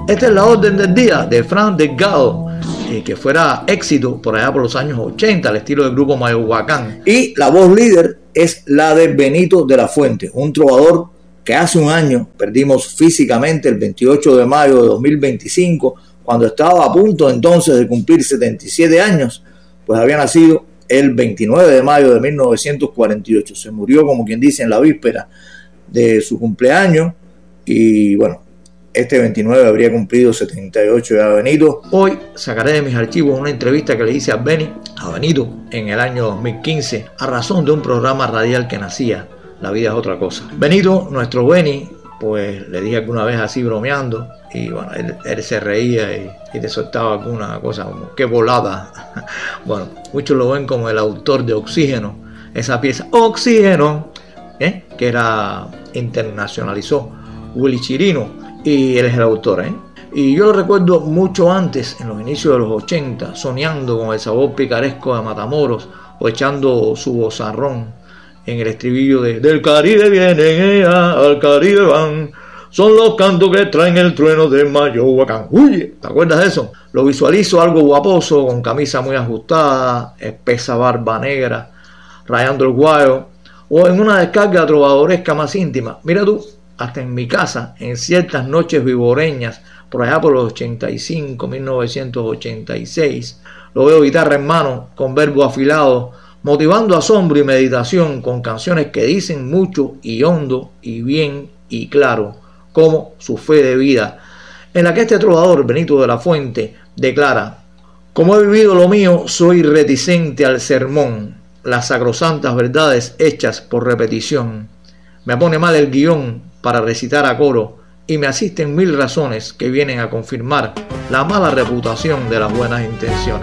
Esta es la orden del día de Fran Delgado, que fuera éxito por allá por los años 80, al estilo del grupo Mayohuacán. Y la voz líder es la de Benito de la Fuente, un trovador que hace un año perdimos físicamente, el 28 de mayo de 2025, cuando estaba a punto entonces de cumplir 77 años, pues había nacido el 29 de mayo de 1948. Se murió, como quien dice, en la víspera de su cumpleaños y bueno, este 29 habría cumplido 78 ya Benito. Hoy sacaré de mis archivos una entrevista que le hice a Benito, en el año 2015, a razón de un programa radial que nacía, La vida es otra cosa. Benito, nuestro Beni, pues le dije alguna vez así bromeando, y bueno, él se reía y te soltaba alguna cosa como qué volada. Bueno, muchos lo ven como el autor de Oxígeno, esa pieza Oxígeno, que internacionalizó Willy Chirino, y él es el autor, Y yo lo recuerdo mucho antes, en los inicios de los 80, soñando con el sabor picaresco de Matamoros o echando su vozarrón en el estribillo de del Caribe vienen, al Caribe van, son los cantos que traen el trueno de Mayohuacán. Uy, ¿te acuerdas de eso? Lo visualizo algo guaposo, con camisa muy ajustada, espesa barba negra, rayando el guayo, o en una descarga trovadoresca más íntima. Mira tú, hasta en mi casa, en ciertas noches vivoreñas, por allá por los 85, 1986, lo veo guitarra en mano, con verbo afilado, motivando asombro y meditación con canciones que dicen mucho y hondo y bien y claro, como su fe de vida, en la que este trovador, Benito de la Fuente, declara: como he vivido lo mío, soy reticente al sermón, las sacrosantas verdades hechas por repetición. Me pone mal el guión para recitar a coro y me asisten 1000 razones que vienen a confirmar la mala reputación de las buenas intenciones.